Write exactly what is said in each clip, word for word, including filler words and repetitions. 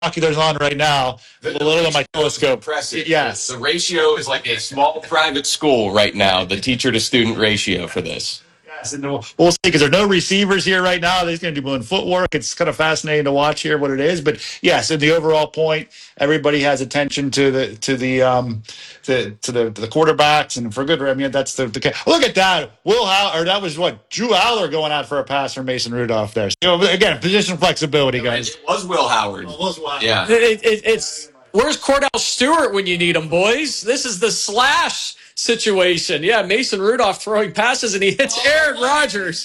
binoculars on right now, The, a little on my telescope. Impressive. Yes. The ratio is like a small private school right now, the teacher to student ratio for this. Yes, and we'll, we'll see because there are no receivers here right now. They're going to be doing footwork. It's kind of fascinating to watch here what it is. But yes, in the overall point, everybody has attention to the to the um to, to the to the quarterbacks, and for good. I mean, that's the, the look at that. Will How or that was what Drew Aller going out for a pass from Mason Rudolph there. So again, position flexibility, guys. It was Will Howard. Oh, it was Will Howard. Yeah. It, it, it's where's Cordell Stewart when you need him, boys? This is the slash situation. Yeah, Mason Rudolph throwing passes, and he hits oh, Aaron Rodgers.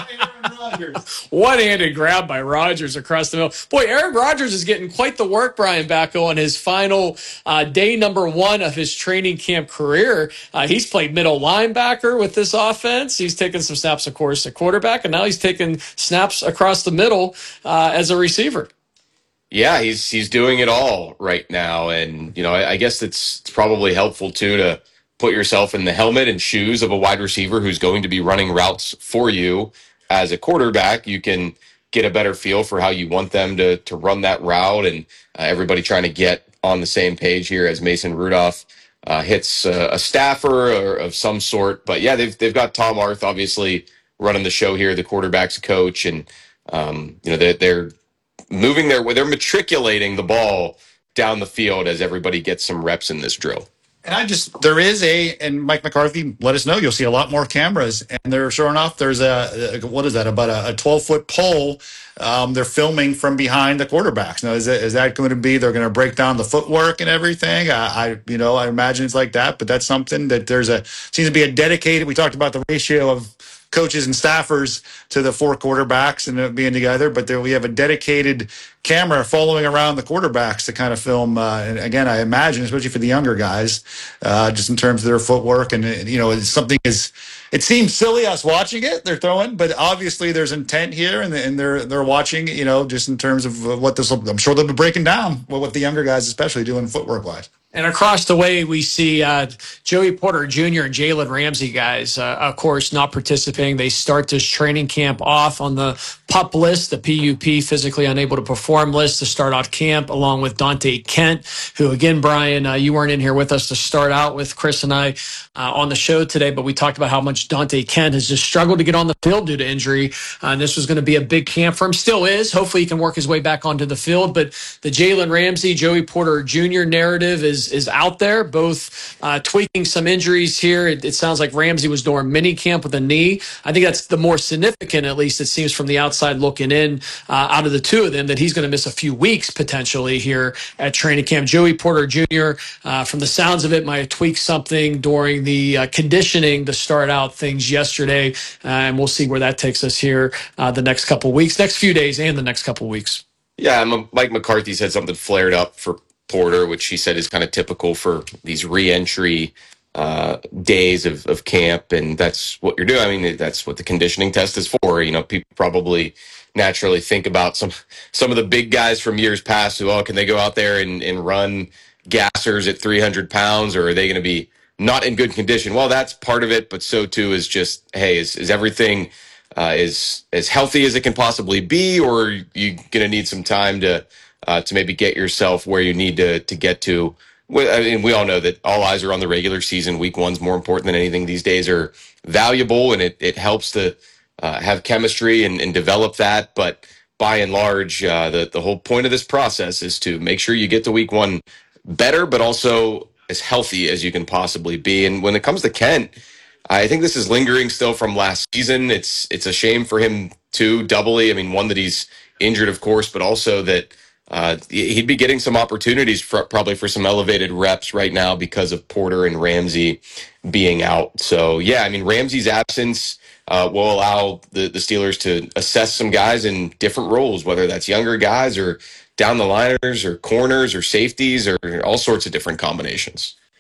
One-handed grab by Rodgers across the middle. Boy, Aaron Rodgers is getting quite the work, Brian Bacco, on his final uh, day number one of his training camp career. Uh, he's played middle linebacker with this offense. He's taken some snaps, of course, at quarterback, and now he's taking snaps across the middle uh, as a receiver. Yeah, he's he's doing it all right now, and you know, I, I guess it's, it's probably helpful too to put yourself in the helmet and shoes of a wide receiver who's going to be running routes for you as a quarterback. You can get a better feel for how you want them to to run that route, and uh, everybody trying to get on the same page here as Mason Rudolph uh, hits uh, a staffer or of some sort. But yeah, they've they've got Tom Arth obviously running the show here, the quarterback's coach, and um, you know they, they're. moving their way, they're matriculating the ball down the field as everybody gets some reps in this drill. And I just, there is a, and Mike McCarthy let us know, you'll see a lot more cameras. And they're sure enough, there's a, what is that, about a twelve foot pole. Um, they're filming from behind the quarterbacks. Now, is that, is that going to be, they're going to break down the footwork and everything? I, I, you know, I imagine it's like that, but that's something that there's a, seems to be a dedicated, we talked about the ratio of coaches and staffers to the four quarterbacks and it being together, but there we have a dedicated camera following around the quarterbacks to kind of film. Uh, and again, I imagine, especially for the younger guys, uh, just in terms of their footwork and, you know, it's something is, it seems silly us watching it, they're throwing, but obviously there's intent here and, and they're, they're watching, you know, just in terms of what this, I'm sure they'll be breaking down what the younger guys, especially doing footwork wise. And across the way, we see uh, Joey Porter Junior and Jalen Ramsey guys, uh, of course, not participating. They start this training camp off on the PUP list, the P U P, physically unable to perform list to start out camp, along with Dante Kent, who, again, Brian, uh, you weren't in here with us to start out with Chris and I uh, on the show today, but we talked about how much Dante Kent has just struggled to get on the field due to injury. Uh, and this was going to be a big camp for him. Still is. Hopefully he can work his way back onto the field. But the Jalen Ramsey, Joey Porter Junior narrative is is out there, both uh, tweaking some injuries here. It, it sounds like Ramsey was doing mini camp with a knee. I think that's the more significant, at least it seems from the outside looking in, uh, out of the two of them, that he's going to miss a few weeks potentially here at training camp. Joey Porter Junior, uh, from the sounds of it, might have tweaked something during the uh, conditioning to start out things yesterday, uh, and we'll see where that takes us here uh, the next couple weeks, next few days and the next couple weeks. Yeah, Mike McCarthy said something flared up for Porter, which he said is kind of typical for these re-entry uh, days of, of camp, and that's what you're doing. I mean, that's what the conditioning test is for. You know, people probably naturally think about some some of the big guys from years past who, oh, can they go out there and, and run gassers at three hundred pounds, or are they going to be not in good condition? Well, that's part of it, but so too is just, hey, is, is everything uh, is as healthy as it can possibly be, or are you going to need some time to Uh, to maybe get yourself where you need to to get to? I mean, we all know that all eyes are on the regular season. Week one's more important than anything these days are valuable, and it, it helps to uh, have chemistry and, and develop that. But by and large, uh, the, the whole point of this process is to make sure you get to week one better, but also as healthy as you can possibly be. And when it comes to Kent, I think this is lingering still from last season. It's, it's a shame for him too, doubly. I mean, one, that he's injured, of course, but also that Uh, he'd be getting some opportunities for, probably for some elevated reps right now because of Porter and Ramsey being out. So, yeah, I mean, Ramsey's absence uh, will allow the, the Steelers to assess some guys in different roles, whether that's younger guys or down the liners or corners or safeties or all sorts of different combinations.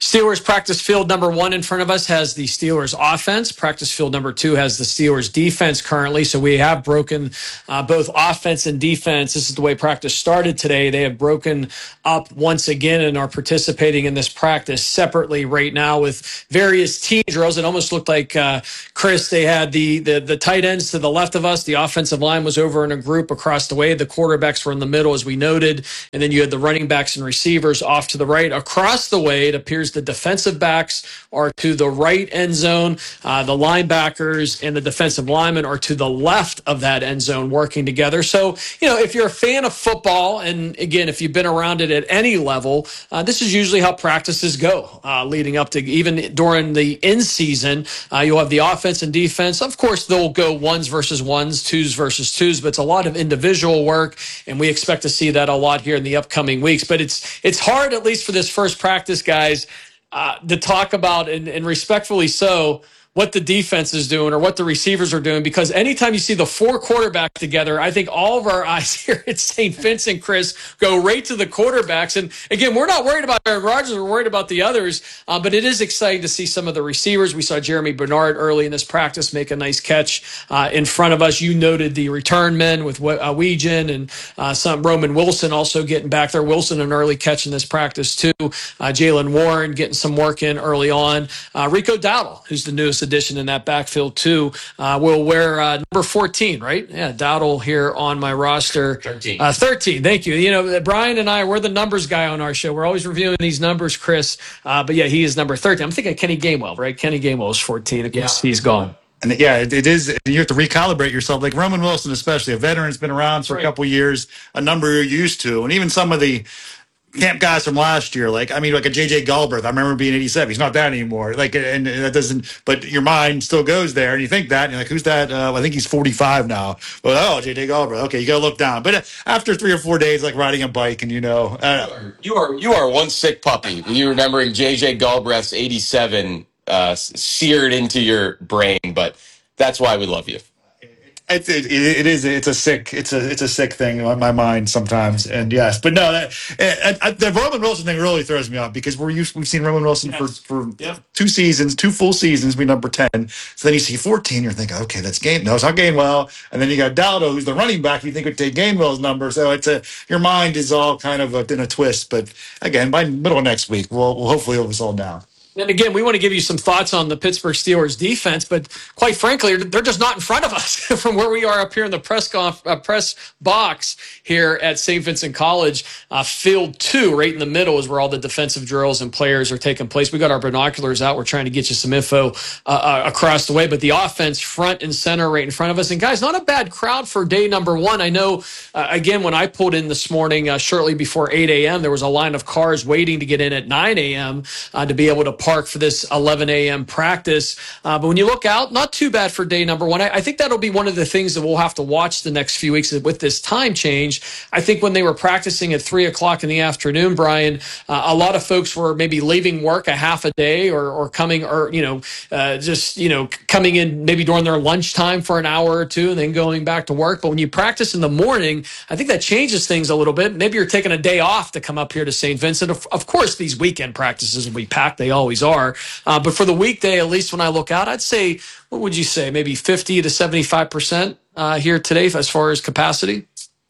Steelers practice field number one in front of us has the Steelers offense. Practice field number two has the Steelers defense currently. So we have broken uh, both offense and defense. This is the way practice started today. They have broken up once again and are participating in this practice separately right now with various team drills. It almost looked like, uh, Chris, they had the, the, the tight ends to the left of us. The offensive line was over in a group across the way. The quarterbacks were in the middle, as we noted. And then you had the running backs and receivers off to the right. Across the way, it appears the defensive backs are to the right end zone. Uh, the linebackers and the defensive linemen are to the left of that end zone working together. So, you know, if you're a fan of football, and again, if you've been around it at any level, uh, this is usually how practices go uh, leading up to even during the in season. Uh, you'll have the offense and defense. Of course, they'll go ones versus ones, twos versus twos, but it's a lot of individual work, and we expect to see that a lot here in the upcoming weeks. But it's it's hard, at least for this first practice, guys, Uh, to talk about, and, and respectfully so, what the defense is doing or what the receivers are doing, because anytime you see the four quarterbacks together, I think all of our eyes here at Saint Vincent, Chris, go right to the quarterbacks. And again, we're not worried about Aaron Rodgers, we're worried about the others, uh, but it is exciting to see some of the receivers. We saw Jeremy Bernard early in this practice make a nice catch uh, in front of us. You noted the return men with uh, Weegan and uh, some Roman Wilson also getting back there. Wilson, an early catch in this practice too. Uh, Jalen Warren getting some work in early on. Uh, Rico Dowdle, who's the newest addition in that backfield too, uh, will wear uh, number fourteen, right? Yeah, Dowdle here on my roster. thirteen. Uh, thirteen, thank you. You know, Brian and I, we're the numbers guy on our show. We're always reviewing these numbers, Chris. Uh, but yeah, he is number thirteen. I'm thinking Kenny Gainwell, right? Kenny Gainwell is fourteen. Of course, yeah. He's gone. And yeah, it, it is. You have to recalibrate yourself. Like Roman Wilson, especially a veteran, has been around for Right. a couple of years, a number you're used to, and even some of the camp guys from last year, like I mean, like a J J Galbraith. I remember being eighty-seven. He's not that anymore. Like, and, and that doesn't. But your mind still goes there, and you think that. And you're like, who's that? Uh, I think he's forty-five now. But oh, J J Galbraith. Okay, you got to look down. But after three or four days, like riding a bike, and you know, uh, You are you are one sick puppy. You remembering J J Galbraith's eighty-seven uh, seared into your brain, but that's why we love you. It's it, it is it's a sick it's a it's a sick thing on my mind sometimes, and yes, but no, that and, and the Roman Wilson thing really throws me off because we're used we've seen Roman Wilson for for Yeah. two seasons, two full seasons, be number ten. So then you see fourteen, you're thinking, okay, that's Gain. No, it's not Gainwell, and then you got Dowdle, who's the running back. You think would take Gainwell's number, so it's a your mind is all kind of a, in a twist. But again, by middle of next week, we'll, we'll hopefully it'll all down. And again, we want to give you some thoughts on the Pittsburgh Steelers defense, but quite frankly, they're just not in front of us from where we are up here in the press conf, uh, press box here at Saint Vincent College. Uh, field two, right in the middle, is where all the defensive drills and players are taking place. We got our binoculars out. We're trying to get you some info uh, uh, across the way, but the offense front and center right in front of us. And guys, not a bad crowd for day number one. I know, uh, again, when I pulled in this morning, uh, shortly before eight a.m., there was a line of cars waiting to get in at nine a.m. Uh, to be able to park for this eleven a.m. practice. Uh, but when you look out, not too bad for day number one. I, I think that'll be one of the things that we'll have to watch the next few weeks with this time change. I think when they were practicing at three o'clock in the afternoon, Brian, uh, a lot of folks were maybe leaving work a half a day or, or coming or, you know, uh, just, you know, coming in maybe during their lunchtime for an hour or two and then going back to work. But when you practice in the morning, I think that changes things a little bit. Maybe you're taking a day off to come up here to Saint Vincent. Of, of course, these weekend practices will be packed. They always are. Uh, but for the weekday, at least when I look out, I'd say, what would you say, maybe fifty to seventy-five percent uh, here today as far as capacity?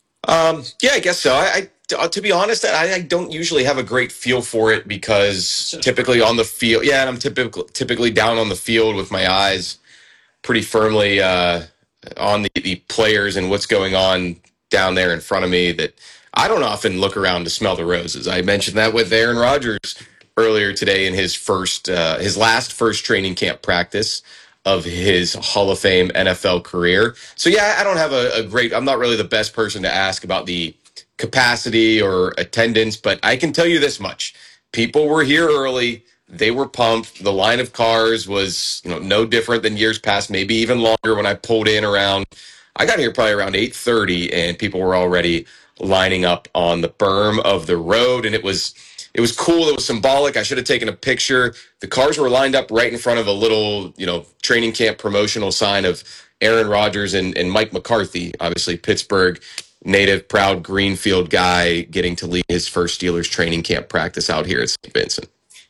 Um, yeah, I guess so. I, I to be honest, I, I don't usually have a great feel for it because typically on the field, yeah, and I'm typically typically down on the field with my eyes pretty firmly uh, on the, the players and what's going on down there in front of me. That I don't often look around to smell the roses. I mentioned that with Aaron Rodgers earlier today in his first, uh, his last first training camp practice of his Hall of Fame N F L career. So yeah, I don't have a, a great, I'm not really the best person to ask about the capacity or attendance, but I can tell you this much. People were here early. They were pumped. The line of cars was, you know, no different than years past, maybe even longer when I pulled in around, I got here probably around eight thirty and people were already lining up on the berm of the road. And it was, It was cool. It was symbolic. I should have taken a picture. The cars were lined up right in front of a little, you know, training camp promotional sign of Aaron Rodgers and, and Mike McCarthy, obviously Pittsburgh native, proud Greenfield guy getting to lead his first Steelers training camp practice out here at Saint Vincent.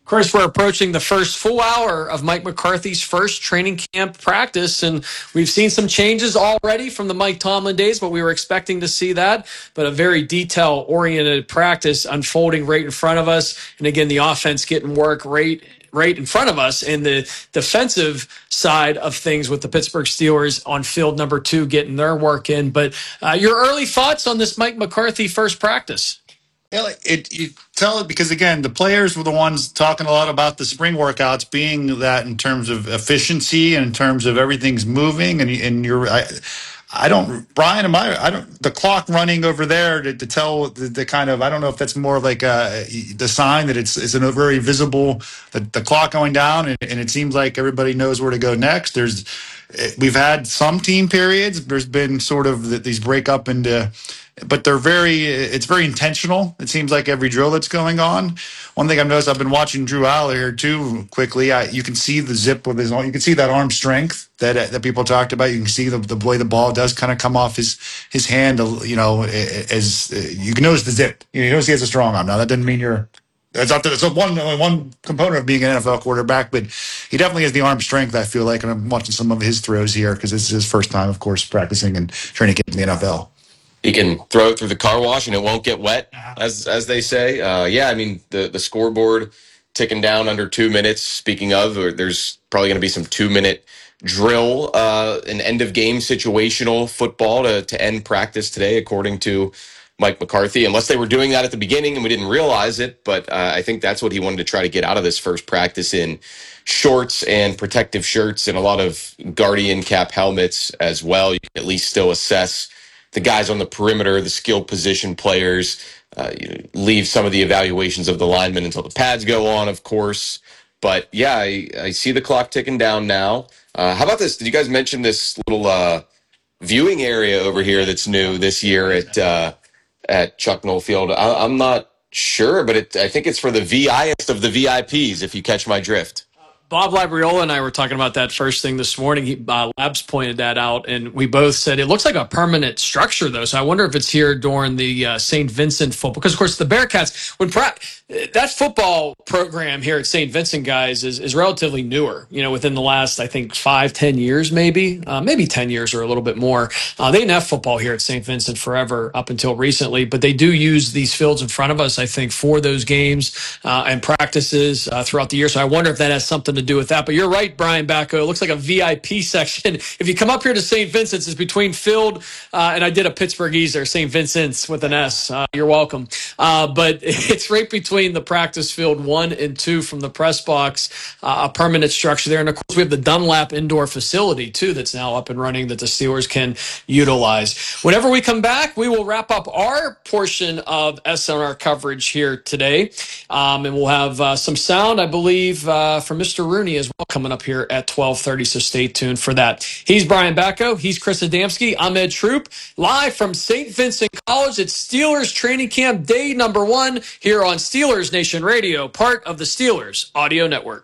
Of course, we're approaching the first full hour of Mike McCarthy's first training camp practice, and we've seen some changes already from the Mike Tomlin days, but we were expecting to see that. But a very detail-oriented practice unfolding right in front of us, and again, the offense getting work right right in front of us, and the defensive side of things with the Pittsburgh Steelers on field number two getting their work in. But uh, your early thoughts on this Mike McCarthy first practice? Yeah, like it, you tell it because again, the players were the ones talking a lot about the spring workouts being that in terms of efficiency and in terms of everything's moving, and and you're, I, I don't, Brian, am I, I don't, the clock running over there to, to tell the, the kind of, I don't know if that's more like uh the sign that it's it's a very visible the, the clock going down, and, and it seems like everybody knows where to go next. There's, we've had some team periods. There's been sort of the, these break up into. But they're very, it's very intentional. It seems like every drill that's going on. One thing I've noticed, I've been watching Drew Aller here too quickly. I, you can see the zip with his, you can see that arm strength that that people talked about. You can see the, the way the ball does kind of come off his his hand, you know, as you can notice the zip. You notice he has a strong arm. Now, that doesn't mean you're, that's not that's one one component of being an N F L quarterback, but he definitely has the arm strength, I feel like. And I'm watching some of his throws here because this is his first time, of course, practicing and training in the N F L. He can throw it through the car wash and it won't get wet, as as they say. Uh, yeah, I mean, the, the scoreboard ticking down under two minutes. Speaking of, there's probably going to be some two-minute drill, uh, an end-of-game situational football to, to end practice today, according to Mike McCarthy, unless they were doing that at the beginning and we didn't realize it. But uh, I think that's what he wanted to try to get out of this first practice in shorts and protective shirts and a lot of Guardian cap helmets as well. You can at least still assess the guys on the perimeter, the skilled position players, uh, you know, leave some of the evaluations of the linemen until the pads go on, of course. But yeah, I, I see the clock ticking down now. Uh, how about this? Did you guys mention this little uh, viewing area over here that's new this year at uh, at Chuck Noll Field? I, I'm not sure, but it, I think it's for the V I-est of the V I Ps, if you catch my drift. Bob Labriola and I were talking about that first thing this morning. He, uh, Labs pointed that out, and we both said it looks like a permanent structure, though. So I wonder if it's here during the uh, Saint Vincent football. Because, of course, the Bearcats, when pra- that football program here at Saint Vincent, guys, is, is relatively newer. You know, within the last, I think, five, ten years, maybe, uh, maybe ten years or a little bit more. Uh, they didn't have football here at Saint Vincent forever up until recently, but they do use these fields in front of us, I think, for those games uh, and practices uh, throughout the year. So I wonder if that has something to do with that. But you're right, Brian Bacco. It looks like a V I P section. If you come up here to Saint Vincent's, it's between Field uh, and I did a Pittsburghese there, Saint Vincent's with an S. Uh, you're welcome. Uh, but it's right between the practice field one and two from the press box, uh, a permanent structure there. And of course, we have the Dunlap indoor facility too that's now up and running that the Steelers can utilize. Whenever we come back, we will wrap up our portion of S N R coverage here today. Um, and we'll have uh, some sound, I believe, uh, from Mister Rooney as well coming up here at twelve thirty, so stay tuned for that. He's Brian Bacco. He's Chris Adamski. I'm Ed Troop, live from Saint Vincent College. It's Steelers training camp day number one here on Steelers Nation Radio, part of the Steelers Audio Network.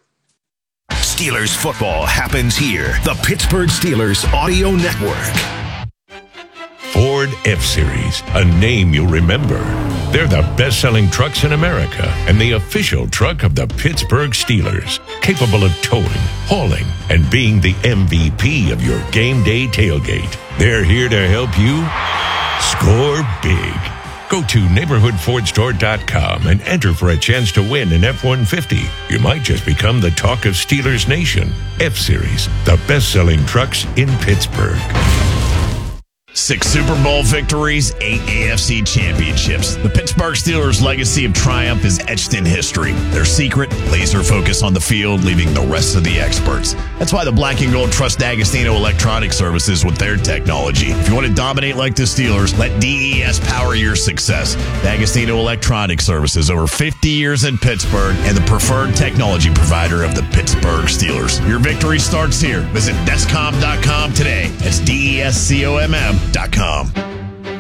Steelers football happens here. The Pittsburgh Steelers Audio Network. Ford F-Series, a name you'll remember. They're the best-selling trucks in America and the official truck of the Pittsburgh Steelers, capable of towing, hauling, and being the M V P of your game day tailgate. They're here to help you score big. Go to neighborhood ford store dot com and enter for a chance to win an F one fifty. You might just become the talk of Steelers Nation. F-Series, the best-selling trucks in Pittsburgh. Six Super Bowl victories, eight A F C championships. The Pittsburgh Steelers' legacy of triumph is etched in history. Their secret, laser focus on the field, leaving the rest of the experts. That's why the Black and Gold trust D'Agostino Electronic Services with their technology. If you want to dominate like the Steelers, let D E S power your success. D'Agostino Electronic Services, over fifty years in Pittsburgh, and the preferred technology provider of the Pittsburgh Steelers. Your victory starts here. Visit descom dot com today. That's D E S C O M M dot com.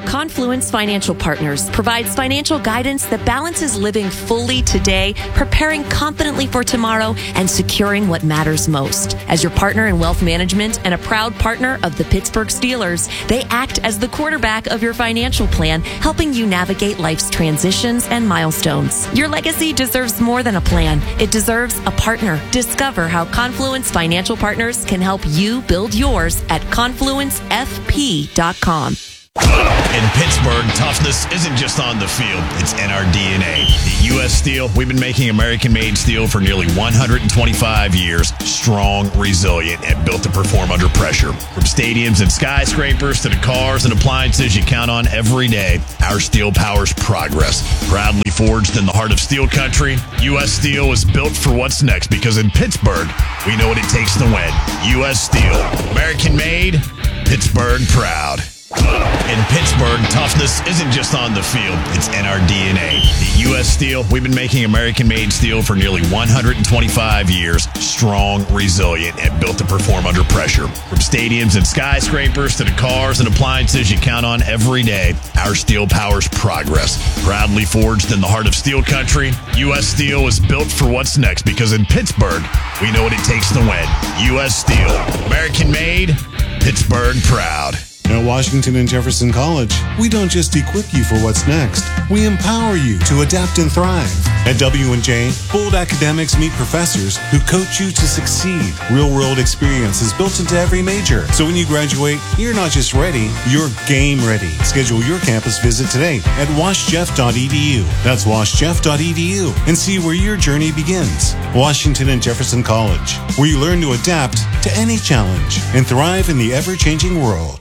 Confluence Financial Partners provides financial guidance that balances living fully today, preparing confidently for tomorrow, and securing what matters most. As your partner in wealth management and a proud partner of the Pittsburgh Steelers, they act as the quarterback of your financial plan, helping you navigate life's transitions and milestones. Your legacy deserves more than a plan. It deserves a partner. Discover how Confluence Financial Partners can help you build yours at confluence f p dot com. In Pittsburgh, toughness isn't just on the field, it's in our D N A. At U S Steel, we've been making American-made steel for nearly one hundred twenty-five years, strong, resilient, and built to perform under pressure. From stadiums and skyscrapers to the cars and appliances you count on every day, our steel powers progress. Proudly forged in the heart of steel country, U S Steel is built for what's next because in Pittsburgh, we know what it takes to win. U S Steel, American-made, Pittsburgh proud. In Pittsburgh, toughness isn't just on the field, it's in our D N A. At U S Steel, we've been making American-made steel for nearly one hundred twenty-five years, strong, resilient, and built to perform under pressure. From stadiums and skyscrapers to the cars and appliances you count on every day, our steel powers progress. Proudly forged in the heart of steel country, U S Steel is built for what's next because in Pittsburgh, we know what it takes to win. U S Steel, American-made, Pittsburgh proud. At Washington and Jefferson College, we don't just equip you for what's next. We empower you to adapt and thrive. At W and J, bold academics meet professors who coach you to succeed. Real-world experience is built into every major. So when you graduate, you're not just ready, you're game ready. Schedule your campus visit today at wash jeff dot e d u. That's wash jeff dot e d u and see where your journey begins. Washington and Jefferson College, where you learn to adapt to any challenge and thrive in the ever-changing world.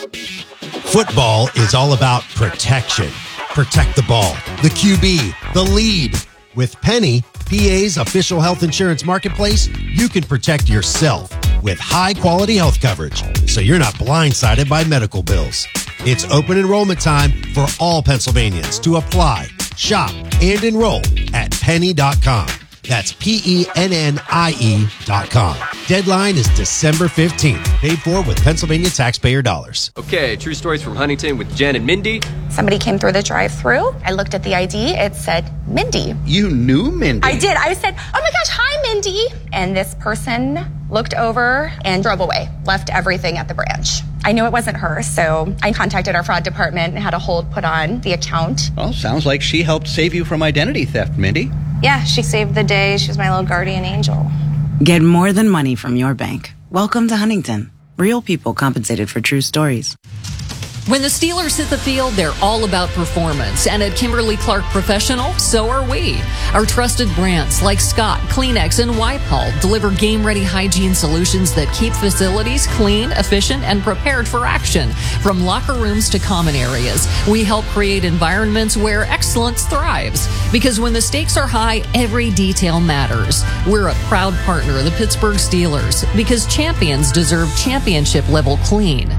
Football is all about protection. Protect the ball, the Q B, the lead. With Penny, P A's official health insurance marketplace, you can protect yourself with high-quality health coverage so you're not blindsided by medical bills. It's open enrollment time for all Pennsylvanians to apply, shop, and enroll at penny dot com. That's P E N N I E dot com. Deadline is December fifteenth. Paid for with Pennsylvania taxpayer dollars. Okay, true stories from Huntington with Jen and Mindy. Somebody came through the drive-thru. I looked at the I D. It said Mindy. You knew Mindy? I did. I said, oh my gosh, hi, Mindy. And this person looked over and drove away, left everything at the branch. I knew it wasn't her, so I contacted our fraud department and had a hold put on the account. Well, sounds like she helped save you from identity theft, Mindy. Yeah, she saved the day. She was my little guardian angel. Get more than money from your bank. Welcome to Huntington. Real people compensated for true stories. When the Steelers hit the field, they're all about performance. And at Kimberly-Clark Professional, so are we. Our trusted brands like Scott, Kleenex, and Wipe-All deliver game-ready hygiene solutions that keep facilities clean, efficient, and prepared for action. From locker rooms to common areas, we help create environments where excellence thrives. Because when the stakes are high, every detail matters. We're a proud partner of the Pittsburgh Steelers because champions deserve championship-level clean.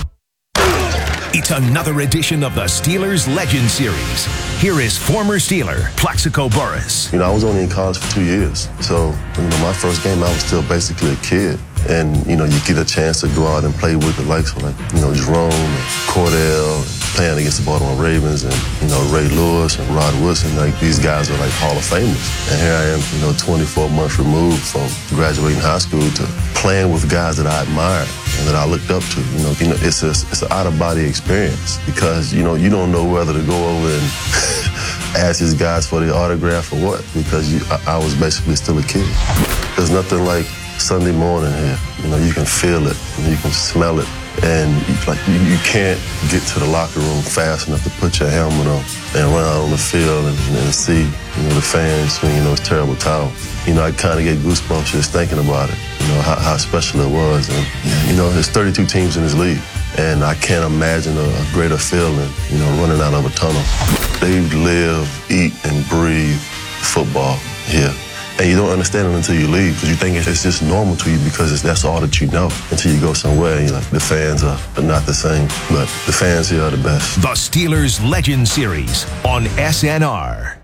It's another edition of the Steelers Legend Series. Here is former Steeler, Plaxico Burress. You know, I was only in college for two years. So, you know, my first game, I was still basically a kid. And, you know, you get a chance to go out and play with the likes of, like, you know, Jerome and Cordell, and playing against the Baltimore Ravens and, you know, Ray Lewis and Rod Woodson. Like, these guys are, like, Hall of Famers. And here I am, you know, twenty-four months removed from graduating high school to playing with guys that I admired and that I looked up to. You know, you know it's, a, it's an out-of-body experience because, you know, you don't know whether to go over and ask these guys for the autograph or what because you, I, I was basically still a kid. There's nothing like Sunday morning here. You know, you can feel it, and you can smell it, and you, like you, you can't get to the locker room fast enough to put your helmet on and run out on the field and, and see, you know, the fans swinging those terrible towels. You know, I kind of get goosebumps just thinking about it. You know how, how special it was, and you know, there's thirty-two teams in this league, and I can't imagine a, a greater feeling. You know, running out of a tunnel. They live, eat, and breathe football here. And you don't understand it until you leave because you think it's just normal to you because it's, that's all that you know until you go somewhere and you're like, the fans are, are not the same, but the fans here are the best. The Steelers Legend Series on S N R.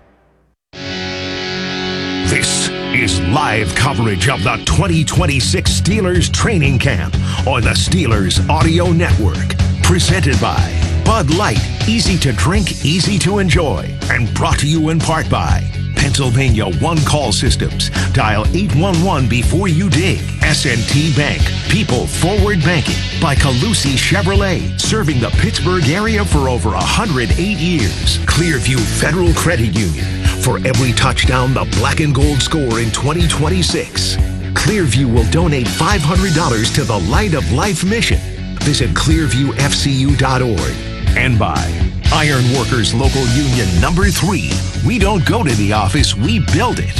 This is live coverage of the twenty twenty-six Steelers training camp on the Steelers Audio Network, presented by Bud Light, easy to drink, easy to enjoy. And brought to you in part by Pennsylvania One Call Systems. Dial eight one one before you dig. S and T Bank, people forward banking. By Calusi Chevrolet, serving the Pittsburgh area for over one hundred eight years. Clearview Federal Credit Union, for every touchdown the black and gold score in twenty twenty-six. Clearview will donate five hundred dollars to the Light of Life mission. Visit clearview f c u dot org. And by Iron Workers Local Union Number three. We don't go to the office, we build it.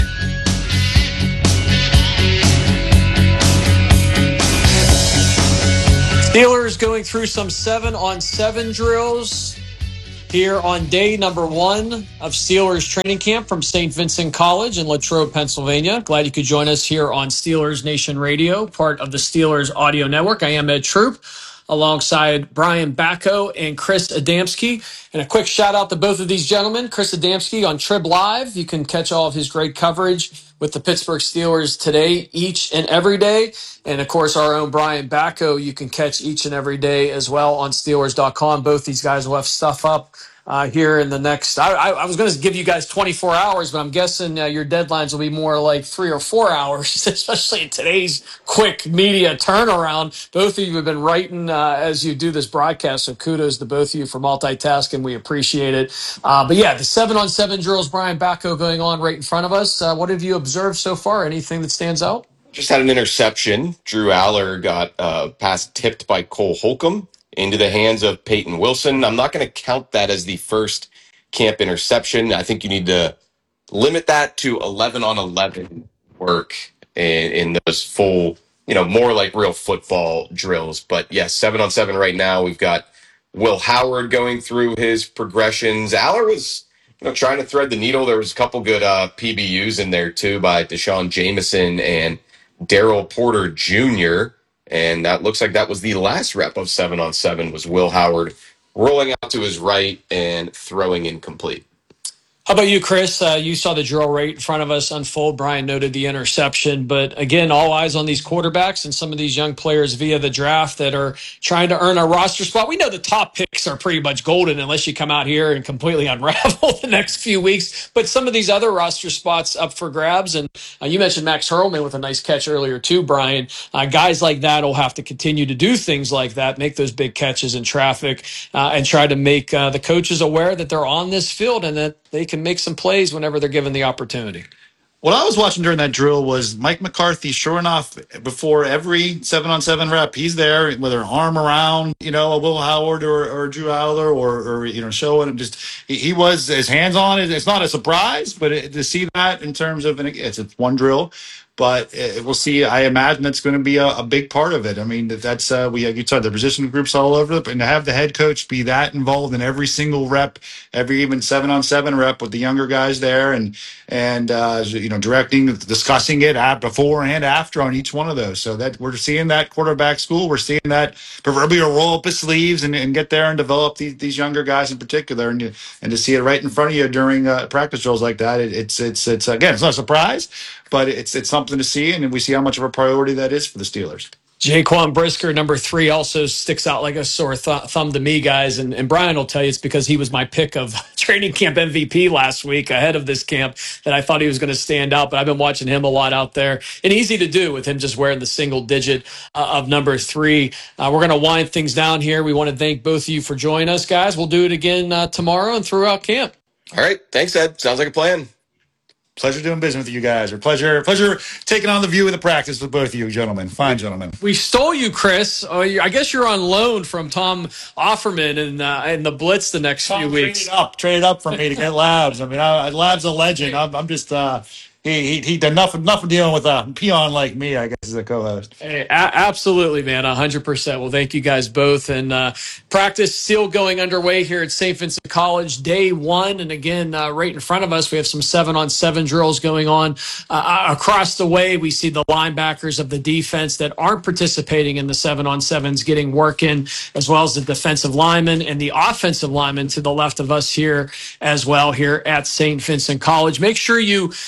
Steelers going through some seven on seven drills here on day number one of Steelers training camp from Saint Vincent College in Latrobe, Pennsylvania. Glad you could join us here on Steelers Nation Radio, part of the Steelers Audio Network. I am Ed Troop, alongside Brian Bacco and Chris Adamski. And a quick shout out to both of these gentlemen. Chris Adamski on Trib Live. You can catch all of his great coverage with the Pittsburgh Steelers today, each and every day. And of course, our own Brian Bacco, you can catch each and every day as well on Steelers dot com. Both these guys will have stuff up Uh, here in the next, I, I, I was going to give you guys twenty-four hours, but I'm guessing uh, your deadlines will be more like three or four hours, especially in today's quick media turnaround. Both of you have been writing uh, as you do this broadcast, so kudos to both of you for multitasking. We appreciate it. Uh, but yeah, the seven on seven drills, Brian Bacco, going on right in front of us. Uh, what have you observed so far? Anything that stands out? Just had an interception. Drew Aller got a uh, pass tipped by Cole Holcomb into the hands of Peyton Wilson. I'm not going to count that as the first camp interception. I think you need to limit that to eleven on eleven work in, in those full, you know, more like real football drills. But yes, seven on seven right now. We've got Will Howard going through his progressions. Aller was, you know, trying to thread the needle. There was a couple good uh, P B Us in there too by Deshaun Jameson and Daryl Porter Junior And that looks like that was the last rep of seven on seven was Will Howard rolling out to his right and throwing incomplete. How about you, Chris? Uh, you saw the drill right in front of us unfold. Brian noted the interception. But again, all eyes on these quarterbacks and some of these young players via the draft that are trying to earn a roster spot. We know the top picks are pretty much golden unless you come out here and completely unravel the next few weeks. But some of these other roster spots up for grabs. And uh, you mentioned Max Hurlman with a nice catch earlier too, Brian. Uh, guys like that will have to continue to do things like that, make those big catches in traffic, uh, and try to make uh, the coaches aware that they're on this field and that they can make some plays whenever they're given the opportunity. What I was watching during that drill was Mike McCarthy, sure enough, before every seven-on-seven rep, he's there with her arm around, you know, a Will Howard or, or Drew Aller or, or, you know, showing him just, he, he was, his hands on it. It's not a surprise, but it, to see that in terms of, and it's, it's one drill, but it, we'll see. I imagine that's going to be a, a big part of it. I mean, that's, uh, we, you said the position groups all over it, and to have the head coach be that involved in every single rep, every even seven-on-seven rep with the younger guys there and, and, uh, you know, directing, discussing it at before and after on each one of those. So that we're seeing that quarterback school. We're seeing that proverbial roll up his sleeves and, and get there and develop these, these younger guys in particular. And you, and to see it right in front of you during uh, practice drills like that, it, it's, it's, it's, again, it's not a surprise, but it's, it's something to see. And we see how much of a priority that is for the Steelers. Jaquan Brisker, number three, also sticks out like a sore th- thumb to me, guys. And, and Brian will tell you it's because he was my pick of training camp M V P last week ahead of this camp that I thought he was going to stand out. But I've been watching him a lot out there. And easy to do with him just wearing the single digit uh, of number three. Uh, we're going to wind things down here. We want to thank both of you for joining us, guys. We'll do it again uh, tomorrow and throughout camp. All right. Thanks, Ed. Sounds like a plan. Pleasure doing business with you guys. Or pleasure, pleasure taking on the view of the practice with both of you gentlemen. Fine gentlemen. We stole you, Chris. Oh, I guess you're on loan from Tom Offerman and uh, and the Blitz the next Tom few weeks. Traded up, traded up for me to get Labs. I mean, I, Labs a legend. I'm, I'm just uh, he he he done enough enough of dealing with a peon like me, I guess, as a co-host. Hey, a- absolutely, man, a hundred percent. Well, thank you guys both. And uh, practice still going underway here at Saint Vincent College, day one. And again, uh, right in front of us, we have some seven-on-seven drills going on uh, across the way. We see the linebackers of the defense that aren't participating in the seven-on-sevens getting work in, as well as the defensive linemen and the offensive linemen to the left of us here as well here at Saint Vincent College. Make sure you uh, keep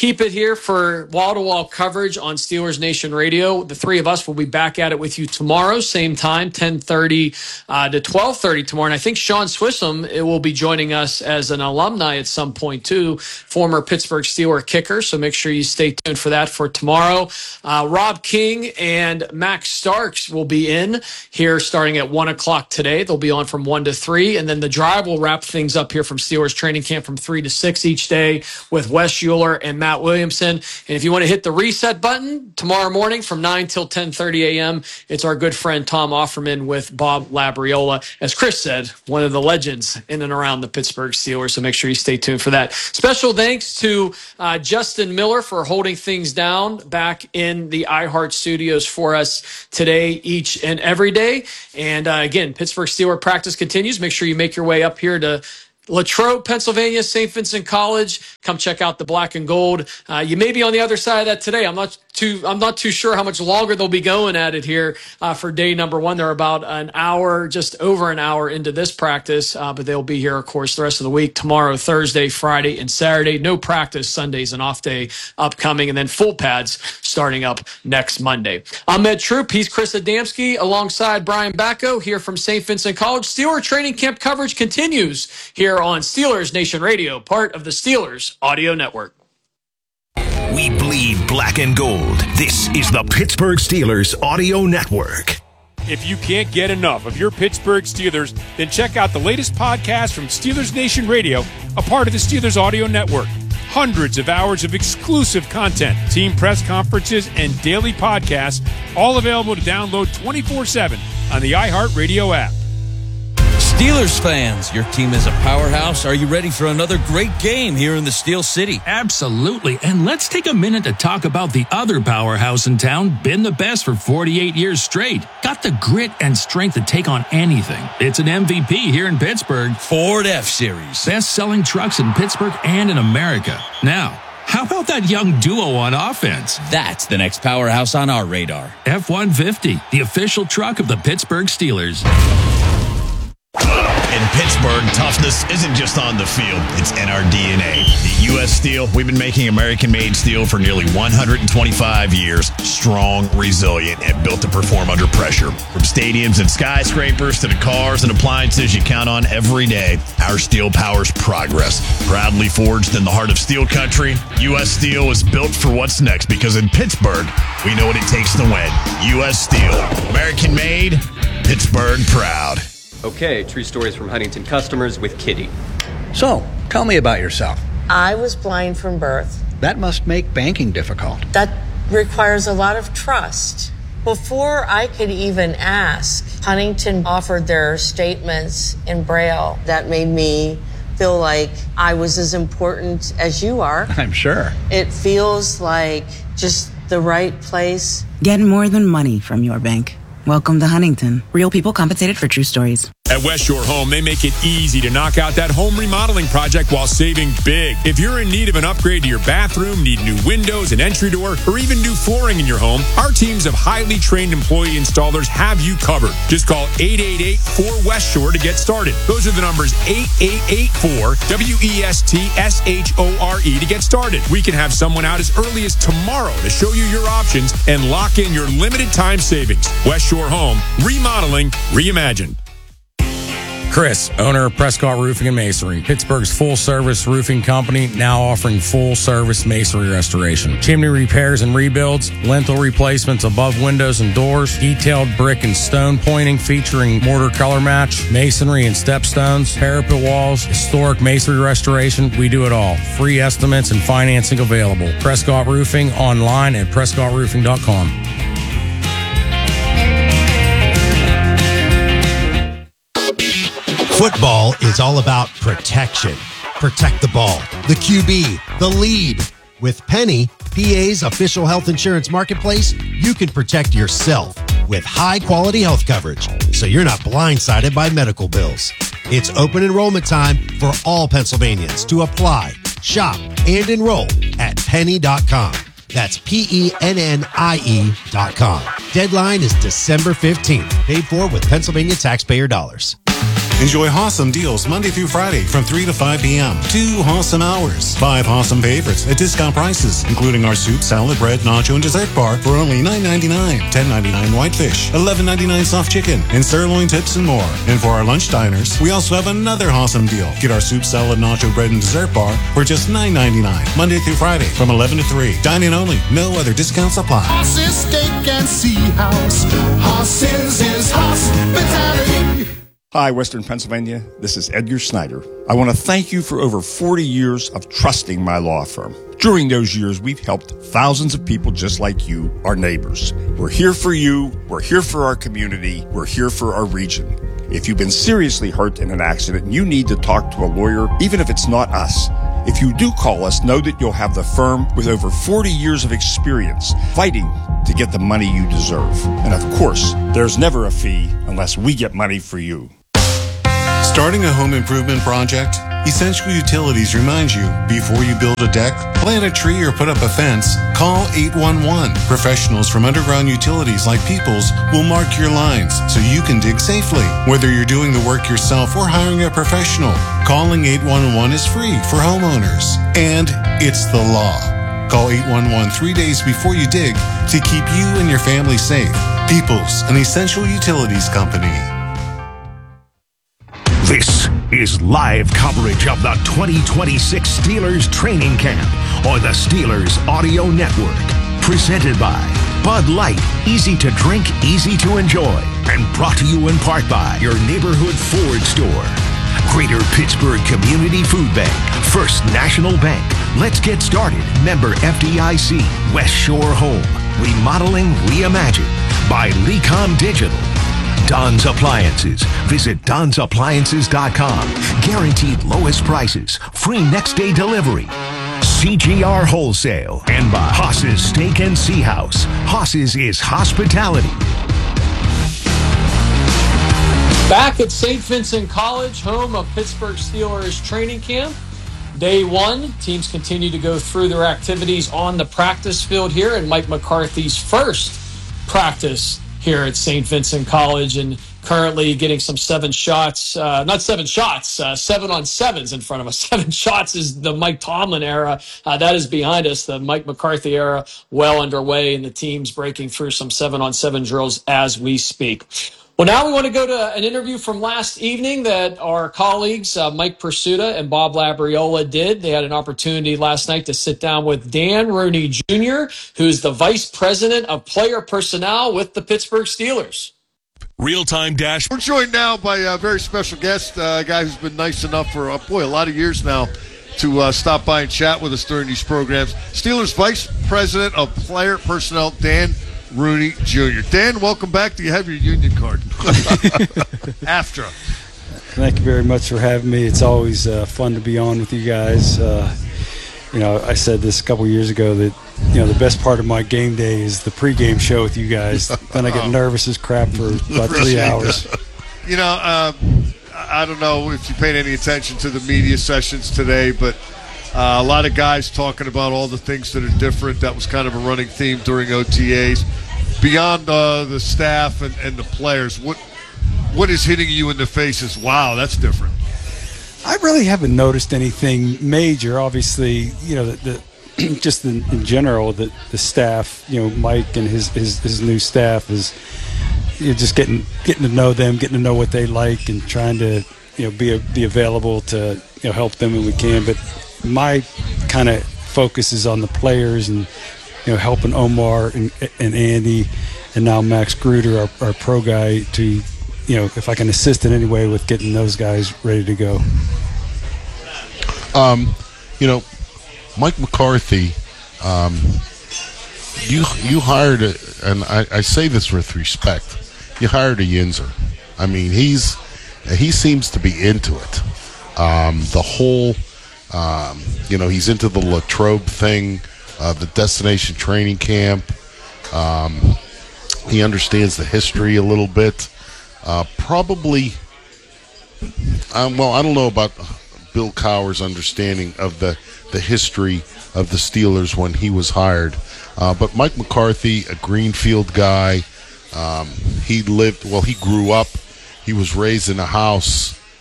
keep it here for wall-to-wall coverage on Steelers Nation Radio. The three of us will be back at it with you tomorrow, same time, ten thirty uh, to twelve thirty tomorrow. And I think Sean Swissam it will be joining us as an alumni at some point, too, former Pittsburgh Steeler kicker. So make sure you stay tuned for that for tomorrow. Uh, Rob King and Max Starks will be in here starting at one o'clock today. They'll be on from one to three. And then the drive will wrap things up here from Steelers training camp from three to six each day with Wes Euler and Matt Williamson. And if you want to hit the reset button tomorrow morning from nine till ten thirty a.m., it's our good friend Tom Offerman with Bob Labriola. As Chris said, one of the legends in and around the Pittsburgh Steelers. So make sure you stay tuned for that. Special thanks to uh, Justin Miller for holding things down back in the iHeart studios for us today, each and every day. And uh, again, Pittsburgh Steeler practice continues. Make sure you make your way up here to Latrobe, Pennsylvania, Saint Vincent College. Come check out the black and gold. Uh, you may be on the other side of that today. I'm not too, I'm not too sure how much longer they'll be going at it here uh, for day number one. They're about an hour, just over an hour into this practice, uh, but they'll be here, of course, the rest of the week, tomorrow, Thursday, Friday, and Saturday. No practice. Sunday's an off day upcoming, and then full pads starting up next Monday. I'm Ed Troop. He's Chris Adamski alongside Brian Bacco here from Saint Vincent College. Steeler training camp coverage continues here on Steelers Nation Radio, part of the Steelers Audio Network. We bleed black and gold. This is the Pittsburgh Steelers Audio Network. If you can't get enough of your Pittsburgh Steelers, then check out the latest podcast from Steelers Nation Radio, a part of the Steelers Audio Network. Hundreds of hours of exclusive content, team press conferences, and daily podcasts, all available to download twenty-four seven on the iHeartRadio app. Steelers fans, your team is a powerhouse. Are you ready for another great game here in the Steel City? Absolutely. And let's take a minute to talk about the other powerhouse in town, been the best for forty-eight years straight. Got the grit and strength to take on anything. It's an M V P here in Pittsburgh. Ford F-Series. Best-selling trucks in Pittsburgh and in America. Now, how about that young duo on offense? That's the next powerhouse on our radar. F one fifty, the official truck of the Pittsburgh Steelers. In Pittsburgh, toughness isn't just on the field, it's in our D N A. At U S Steel, we've been making American-made steel for nearly one hundred twenty-five years. Strong, resilient, and built to perform under pressure. From stadiums and skyscrapers to the cars and appliances you count on every day, our steel powers progress. Proudly forged in the heart of steel country, U S Steel is built for what's next because in Pittsburgh, we know what it takes to win. U S Steel. American-made, Pittsburgh proud. Okay, true stories from Huntington customers with Kitty. So, tell me about yourself. I was blind from birth. That must make banking difficult. That requires a lot of trust. Before I could even ask, Huntington offered their statements in Braille. That made me feel like I was as important as you are. I'm sure. It feels like just the right place. Get more than money from your bank. Welcome to Huntington. Real people compensated for true stories. At West Shore Home, they make it easy to knock out that home remodeling project while saving big. If you're in need of an upgrade to your bathroom, need new windows, an entry door, or even new flooring in your home, our teams of highly trained employee installers have you covered. Just call eight eight eight, four West Shore to get started. Those are the numbers eight eight eight four W E S T S H O R E to get started. We can have someone out as early as tomorrow to show you your options and lock in your limited time savings. West Shore Home, remodeling, reimagined. Chris, owner of Prescott Roofing and Masonry, Pittsburgh's full-service roofing company, now offering full-service masonry restoration. Chimney repairs and rebuilds, lintel replacements above windows and doors, detailed brick and stone pointing featuring mortar color match, masonry and stepstones, parapet walls, historic masonry restoration. We do it all. Free estimates and financing available. Prescott Roofing online at prescott roofing dot com. Football is all about protection. Protect the ball, the Q B, the lead. With Penny, P A's official health insurance marketplace, you can protect yourself with high-quality health coverage so you're not blindsided by medical bills. It's open enrollment time for all Pennsylvanians to apply, shop, and enroll at penny dot com. That's P E N N I E dot com. Deadline is December fifteenth. Paid for with Pennsylvania taxpayer dollars. Enjoy Hossam deals Monday through Friday from three to five p.m. Two Hossam hours. Five Hossam favorites at discount prices, including our soup, salad, bread, nacho, and dessert bar for only nine ninety-nine, ten ninety-nine whitefish, eleven ninety-nine soft chicken, and sirloin tips and more. And for our lunch diners, we also have another Hossam deal. Get our soup, salad, nacho, bread, and dessert bar for just nine ninety-nine, Monday through Friday from eleven to three. Dine-in only. No other discounts apply. Hoss's Steak and Sea House. Hoss's is hospitality. Hi, Western Pennsylvania. This is Edgar Snyder. I want to thank you for over forty years of trusting my law firm. During those years, we've helped thousands of people just like you, our neighbors. We're here for you. We're here for our community. We're here for our region. If you've been seriously hurt in an accident and you need to talk to a lawyer, even if it's not us, if you do call us, know that you'll have the firm with over forty years of experience fighting to get the money you deserve. And of course, there's never a fee unless we get money for you. Starting a home improvement project? Essential Utilities reminds you, before you build a deck, plant a tree, or put up a fence, call eight one one. Professionals from Underground Utilities like Peoples will mark your lines so you can dig safely. Whether you're doing the work yourself or hiring a professional, calling eight one one is free for homeowners. And it's the law. Call eight one one three days before you dig to keep you and your family safe. Peoples, an Essential Utilities company. This is live coverage of the twenty twenty-six Steelers training camp on the Steelers Audio Network. Presented by Bud Light, easy to drink, easy to enjoy. And brought to you in part by your neighborhood Ford store. Greater Pittsburgh Community Food Bank, First National Bank. Let's get started. Member F D I C, West Shore Home. Remodeling Reimagined by Lecom Digital. Don's Appliances. Visit Don's Appliances dot com. Guaranteed lowest prices. Free next day delivery. C G R Wholesale. And by Hoss's Steak and Sea House. Hoss's is hospitality. Back at Saint Vincent College, home of Pittsburgh Steelers training camp. Day one, teams continue to go through their activities on the practice field here, and Mike McCarthy's first practice here at Saint Vincent College, and currently getting some seven shots, uh, not seven shots, uh, seven on sevens in front of us. Seven shots is the Mike Tomlin era. Uh, that is behind us. The Mike McCarthy era well underway, and the team's breaking through some seven on seven drills as we speak. Well, now we want to go to an interview from last evening that our colleagues, uh, Mike Pursuta and Bob Labriola, did. They had an opportunity last night to sit down with Dan Rooney Junior, who's the Vice President of Player Personnel with the Pittsburgh Steelers. Real-time dash. We're joined now by a very special guest, uh, a guy who's been nice enough for, uh, boy, a lot of years now to uh, stop by and chat with us during these programs. Steelers Vice President of Player Personnel, Dan Rooney Junior Dan, welcome back. Do you have your union card? After. Thank you very much for having me. It's always uh, fun to be on with you guys. Uh, you know, I said this a couple years ago that, you know, the best part of my game day is the pregame show with you guys. Then I get nervous as crap for about three hours. You know, uh, I don't know if you paid any attention to the media sessions today, but Uh, a lot of guys talking about all the things that are different. That was kind of a running theme during O T As. Beyond uh, the staff and, and the players, what what is hitting you in the face is, wow, that's different? I really haven't noticed anything major. Obviously, you know, the, the just in, in general, the, the staff, you know, Mike and his, his, his new staff is you're just getting getting to know them, getting to know what they like, and trying to, you know, be be available to, you know, help them when we can. But my kind of focus is on the players and, you know, helping Omar and, and Andy and now Max Gruder, our, our pro guy, to, you know, if I can assist in any way with getting those guys ready to go. Um, you know, Mike McCarthy, um, you you hired, a, and I, I say this with respect, you hired a Yinzer. I mean, he's he seems to be into it. Um, the whole... Um, you know, he's into the Latrobe thing, uh, the destination training camp. Um, he understands the history a little bit. Uh, probably, um, well, I don't know about Bill Cowher's understanding of the, the history of the Steelers when he was hired. Uh, but Mike McCarthy, a Greenfield guy, um, he lived, well, he grew up, he was raised in a house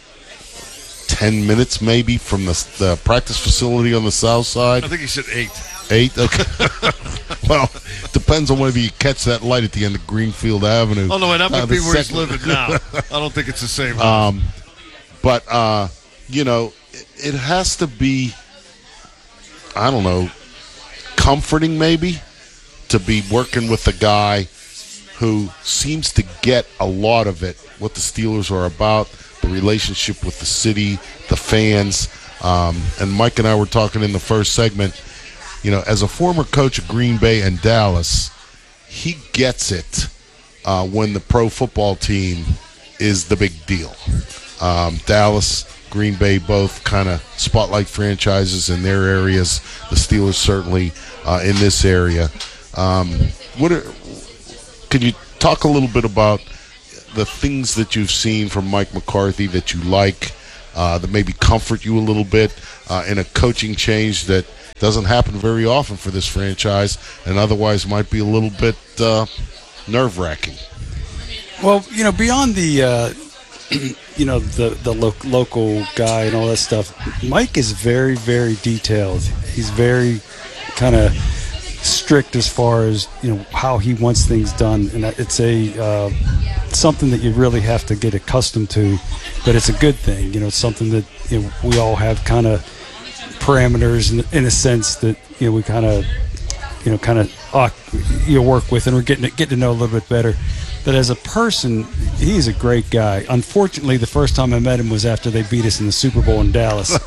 ten minutes maybe from the, the practice facility on the south side. I think he said eight. Eight? Okay. Well, depends on whether you catch that light at the end of Greenfield Avenue. Oh, no, that might Uh, be the where he's second- living now. I don't think it's the same. Um, but, uh, you know, it, it has to be, I don't know, comforting maybe to be working with a guy who seems to get a lot of it, what the Steelers are about, the relationship with the city, the fans. Um, and Mike and I were talking in the first segment, you know, as a former coach of Green Bay and Dallas, he gets it uh, when the pro football team is the big deal. Um, Dallas, Green Bay, both kind of spotlight franchises in their areas. The Steelers certainly uh, in this area. Um, what are, could you talk a little bit about the things that you've seen from Mike McCarthy that you like, uh, that maybe comfort you a little bit uh, in a coaching change that doesn't happen very often for this franchise and otherwise might be a little bit uh, nerve-wracking? Well, you know, beyond the, uh, you know, the the lo- local guy and all that stuff, Mike is very, very detailed. He's very kind of strict as far as, you know, how he wants things done, and it's a uh, something that you really have to get accustomed to, but it's a good thing. You know, it's something that, you know, we all have kind of parameters in, in a sense that, you know, we kind of, you know, kind of uh, you know, work with, and we're getting to, getting to know a little bit better. But as a person, he's a great guy. Unfortunately, the first time I met him was after they beat us in the Super Bowl in Dallas.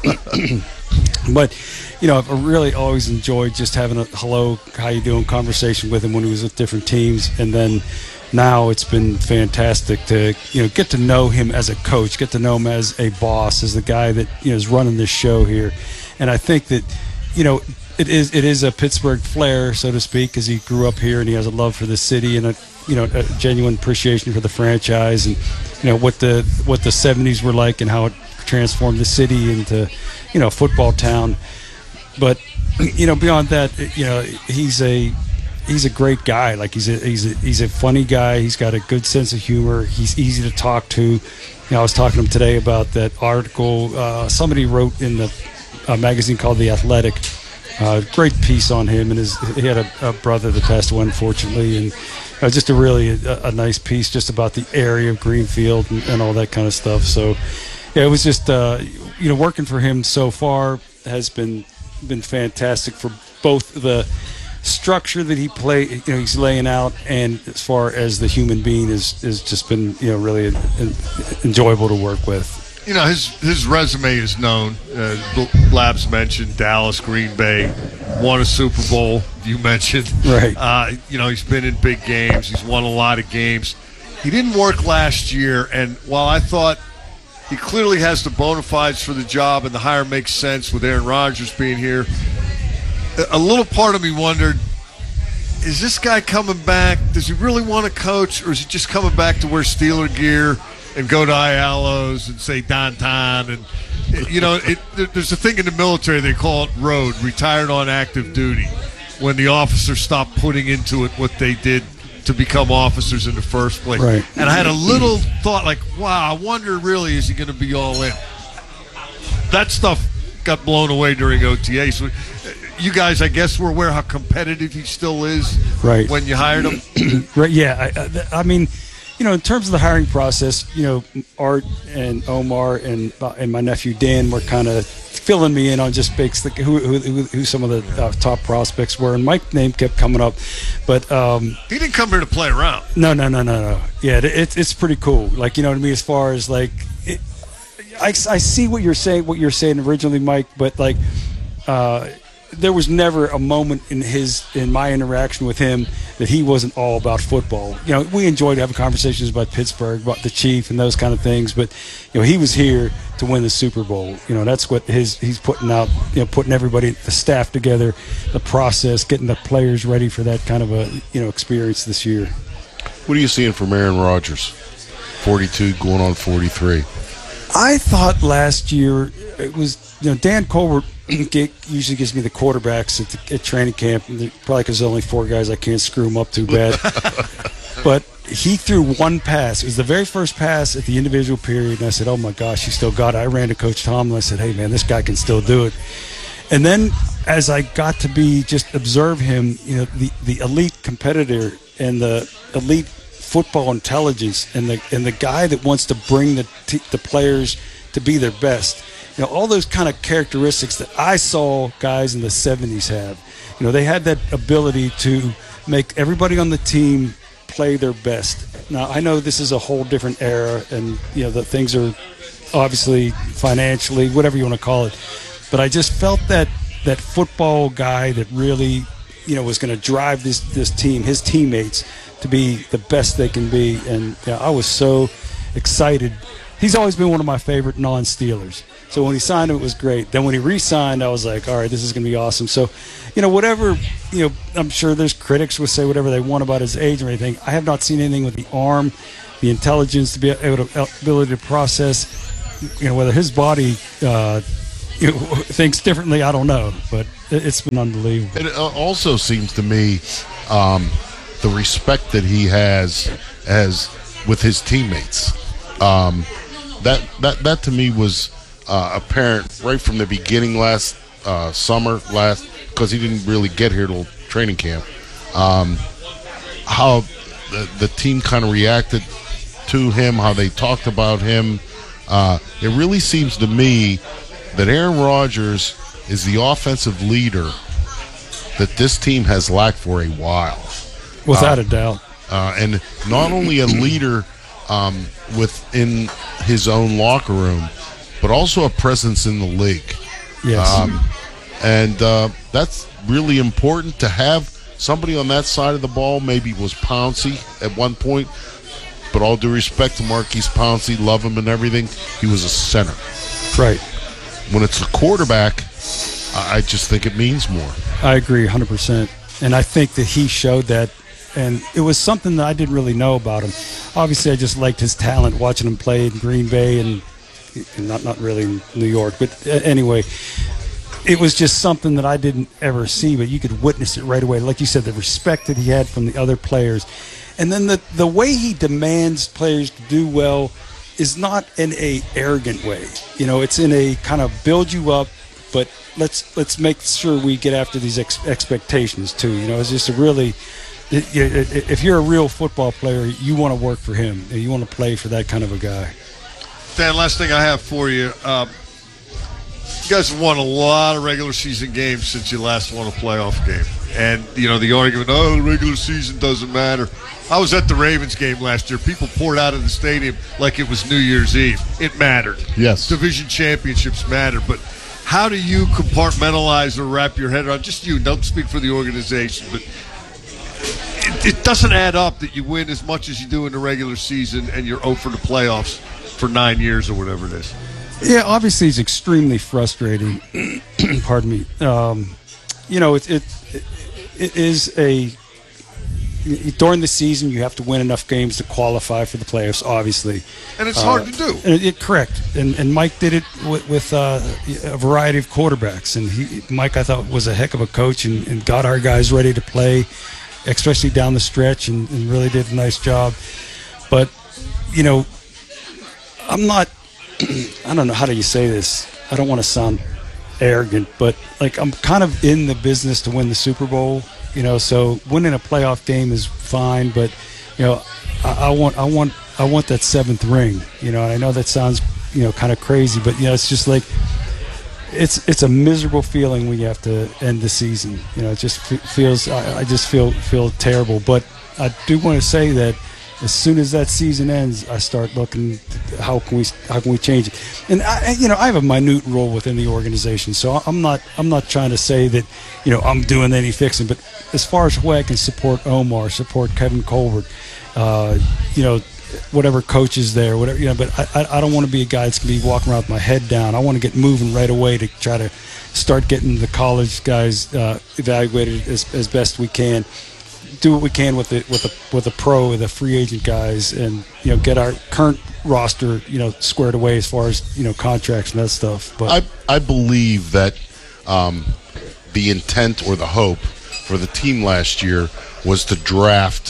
But, you know, I've really always enjoyed just having a hello, how you doing conversation with him when he was with different teams. And then now it's been fantastic to, you know, get to know him as a coach, get to know him as a boss, as the guy that, you know, is running this show here. And I think that, you know, it is it is a Pittsburgh flair, so to speak, because he grew up here and he has a love for the city and a, you know, a genuine appreciation for the franchise and, you know, what the what the seventies were like and how it transformed the city into, you know, a football town. But, you know, beyond that, you know, he's a he's a great guy. Like he's a he's a he's a funny guy. He's got a good sense of humor. He's easy to talk to. You know, I was talking to him today about that article uh, somebody wrote in the uh, magazine called The Athletic. Uh, great piece on him, and his he had a, a brother that passed away, unfortunately, and uh, just a really a, a nice piece just about the area of Greenfield and, and all that kind of stuff. So, yeah, it was just uh, you know, working for him so far has been been fantastic for both the structure that he play, you know, he's laying out, and as far as the human being is is just been, you know, really en- en- enjoyable to work with. You know, his his resume is known. Uh, Labs mentioned Dallas, Green Bay, won a Super Bowl. You mentioned, right? Uh, you know, he's been in big games. He's won a lot of games. He didn't work last year, and while I thought he clearly has the bona fides for the job, and the hire makes sense with Aaron Rodgers being here, a little part of me wondered: is this guy coming back? Does he really want to coach, or is he just coming back to wear Steeler gear and go to Ayalo's and say Don Don? And, you know, it, there's a thing in the military, they call it road, retired on active duty, when the officers stop putting into it what they did to become officers in the first place. Right. And I had a little thought like, wow, I wonder really, is he going to be all in? That stuff got blown away during O T A. So you guys, I guess, were aware how competitive he still is, right, when you hired him? Right, yeah. I, I mean, you know, in terms of the hiring process, you know, Art and Omar and uh, and my nephew Dan were kind of filling me in on just basically who who, who, who some of the uh, top prospects were, and Mike's name kept coming up, but um, he didn't come here to play around. No, no, no, no, no. Yeah, it, it, it's pretty cool. Like, you know what I mean, as far as like, it, I I see what you're saying, what you're saying originally, Mike, but like, uh, there was never a moment in his in my interaction with him that he wasn't all about football. You know, we enjoyed having conversations about Pittsburgh, about the Chief, and those kind of things. But you know, he was here to win the Super Bowl. You know, that's what his he's putting out. You know, putting everybody, the staff together, the process, getting the players ready for that kind of a, you know, experience this year. What are you seeing from Aaron Rodgers? forty-two going on forty-three. I thought last year it was, you know, Dan Colbert usually gives me the quarterbacks at, the, at training camp, probably because there's only four guys, I can't screw them up too bad. but he threw one pass. It was the very first pass at the individual period, and I said, oh, my gosh, he still got it. I ran to Coach Tomlin. I said, hey, man, this guy can still do it. And then as I got to be just observe him, you know, the, the elite competitor and the elite football intelligence and the and the guy that wants to bring the t- the players to be their best. You know, all those kind of characteristics that I saw guys in the seventies have. You know, they had that ability to make everybody on the team play their best. Now, I know this is a whole different era, and, you know, the things are obviously financially, whatever you want to call it. But I just felt that that football guy that really, you know, was going to drive this, this team, his teammates, to be the best they can be. And you know, I was so excited. He's always been one of my favorite non-Steelers. So when he signed him, it was great. Then when he re-signed, I was like, all right, this is going to be awesome. So, you know, whatever, you know, I'm sure there's critics will say whatever they want about his age or anything. I have not seen anything with the arm, the intelligence to be able to, ability to process, you know, whether his body uh, you know, thinks differently, I don't know. But it's been unbelievable. It also seems to me um, the respect that he has as with his teammates. Um, that, that, that to me was uh, apparent right from the beginning last uh, summer, last because he didn't really get here till training camp. Um, how the, the team kind of reacted to him, how they talked about him. Uh, it really seems to me that Aaron Rodgers is the offensive leader that this team has lacked for a while. Without uh, a doubt. Uh, and not only a leader um, within his own locker room, but also a presence in the league. Yes. Um, and uh, that's really important to have somebody on that side of the ball. Maybe was Pouncey at one point, but all due respect to Marquise Pouncey, love him and everything, he was a center. Right. When it's a quarterback, I just think it means more. I agree one hundred percent. And I think that he showed that. And it was something that I didn't really know about him. Obviously, I just liked his talent, watching him play in Green Bay and, and not, not really in New York. But anyway, it was just something that I didn't ever see, but you could witness it right away. Like you said, the respect that he had from the other players. And then the, the way he demands players to do well is not in a arrogant way. You know, it's in a kind of build you up, but let's let's make sure we get after these ex- expectations too. You know, it's just a really... If you're a real football player, you want to work for him. You want to play for that kind of a guy. Dan, last thing I have for you. Um, you guys have won a lot of regular season games since you last won a playoff game. And, you know, the argument, oh, the regular season doesn't matter. I was at the Ravens game last year. People poured out of the stadium like it was New Year's Eve. It mattered. Yes. Division championships matter. But how do you compartmentalize or wrap your head around, just you, don't speak for the organization, but It, it doesn't add up that you win as much as you do in the regular season and you're oh for the playoffs for nine years or whatever it is. Yeah, obviously it's extremely frustrating. Pardon me. Um, you know, it, it it is a during the season you have to win enough games to qualify for the playoffs. Obviously, and it's uh, hard to do. And it, it correct. And and Mike did it with, with uh, a variety of quarterbacks. And he, Mike, I thought, was a heck of a coach and, and got our guys ready to play, especially down the stretch, and, and really did a nice job. But, you know, I'm not, I don't know, how do you say this? I don't want to sound arrogant, but, like, I'm kind of in the business to win the Super Bowl, you know, so winning a playoff game is fine, but, you know, I, I want, I want, I want that seventh ring, you know, and I know that sounds, you know, kind of crazy, but, you know, it's just like, It's it's a miserable feeling when you have to end the season. You know, it just f- feels I, I just feel feel terrible. But I do want to say that as soon as that season ends, I start looking how can we how can we change it. And I, you know, I have a minute role within the organization, so I'm not I'm not trying to say that, you know, I'm doing any fixing. But as far as the way I can support Omar, support Kevin Colbert, uh, you know, whatever coach is there, whatever, you know, but I, I don't want to be a guy that's going to be walking around with my head down. I want to get moving right away to try to start getting the college guys uh, evaluated as, as best we can. Do what we can with the with the with the pro, the free agent guys, and, you know, get our current roster, you know, squared away as far as, you know, contracts and that stuff. But I I believe that um, the intent or the hope for the team last year was to draft